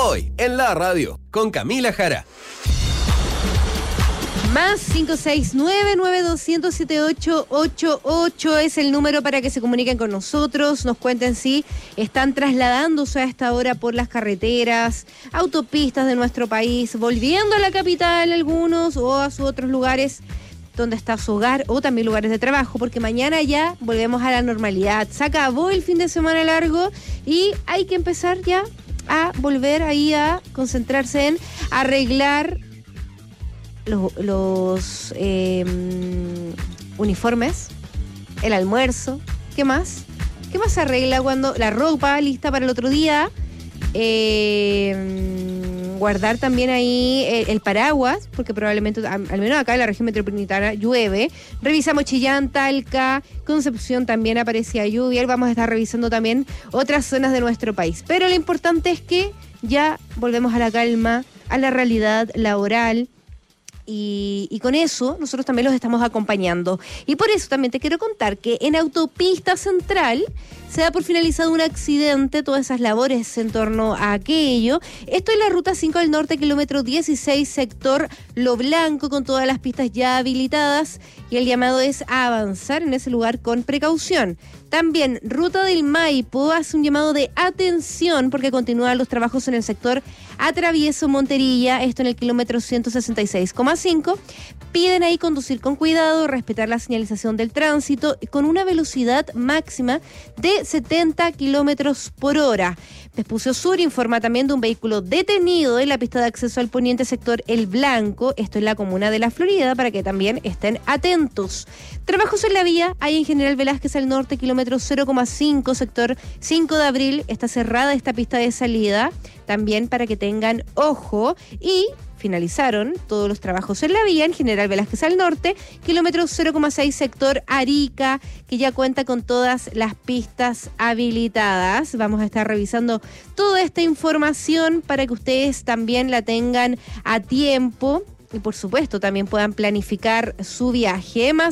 Hoy, en la radio, con Camila Jara. Más 569-9200-7888 es el número para que se comuniquen con nosotros, nos cuenten si están trasladándose a esta hora por las carreteras, autopistas de nuestro país, volviendo a la capital algunos o a sus otros lugares donde está su hogar o también lugares de trabajo, porque mañana ya volvemos a la normalidad. Se acabó el fin de semana largo y hay que empezar ya a volver ahí a concentrarse en arreglar los uniformes, el almuerzo. ¿Qué más? ¿Qué más se arregla cuando la ropa lista para el otro día? Guardar también ahí el paraguas, porque probablemente, al menos acá en la región metropolitana, llueve. Revisamos Chillán, Talca, Concepción también aparecía lluvia. Y vamos a estar revisando también otras zonas de nuestro país. Pero lo importante es que ya volvemos a la calma, a la realidad laboral. Y con eso nosotros también los estamos acompañando. Y por eso también te quiero contar que en Autopista Central se da por finalizado un accidente, todas esas labores en torno a aquello. Esto es la Ruta 5 del Norte, kilómetro 16, sector Lo Blanco, con todas las pistas ya habilitadas. Y el llamado es a avanzar en ese lugar con precaución. También Ruta del Maipo hace un llamado de atención porque continúan los trabajos en el sector Atravieso Monterilla, esto en el kilómetro 166,5. Piden ahí conducir con cuidado, respetar la señalización del tránsito con una velocidad máxima de 70 kilómetros por hora. Vespucio Sur informa también de un vehículo detenido en la pista de acceso al poniente sector El Blanco, esto en la comuna de La Florida, para que también estén atentos. Trabajos en la vía, hay en General Velázquez al norte, kilómetro 0,5, sector 5 de abril, está cerrada esta pista de salida, también para que tengan ojo. Y finalizaron todos los trabajos en la vía en General Velázquez al norte, kilómetro 0,6, sector Arica, que ya cuenta con todas las pistas habilitadas. Vamos a estar revisando toda esta información para que ustedes también la tengan a tiempo y por supuesto también puedan planificar su viaje. Más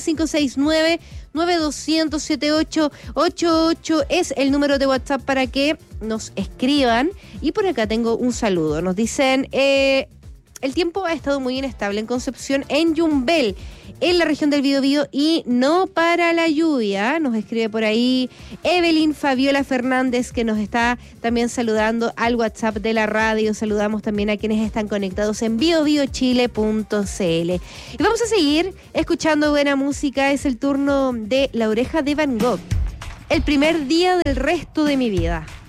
569-9200-7888 es el número de WhatsApp para que nos escriban. Y por acá tengo un saludo. Nos dicen... el tiempo ha estado muy inestable en Concepción, en Yumbel, en la región del Biobío, y no para la lluvia. Nos escribe por ahí Evelyn Fabiola Fernández, que nos está también saludando al WhatsApp de la radio. Saludamos también a quienes están conectados en biobiochile.cl. Y vamos a seguir escuchando buena música. Es el turno de La Oreja de Van Gogh. El primer día del resto de mi vida.